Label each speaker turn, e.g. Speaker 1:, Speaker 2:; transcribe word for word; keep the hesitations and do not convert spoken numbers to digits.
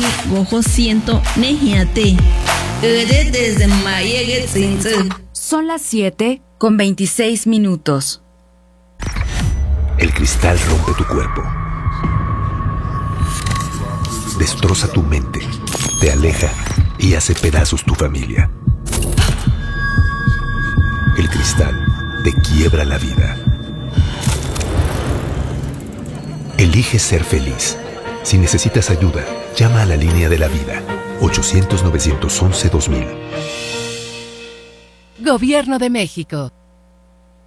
Speaker 1: gojo siento nejiate. Ere desde mayegue tsinze.
Speaker 2: Son las siete con veintiséis minutos.
Speaker 3: El cristal rompe tu cuerpo. Destroza tu mente, te aleja y hace pedazos tu familia. El cristal te quiebra la vida. Elige ser feliz. Si necesitas ayuda, llama a la línea de la vida. ochocientos, nueve once, dos mil.
Speaker 4: Gobierno de México.